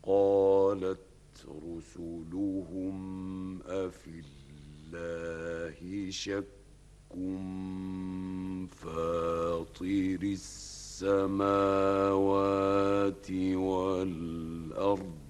قالت رسلهم أفي الله شك فاطر السماوات والأرض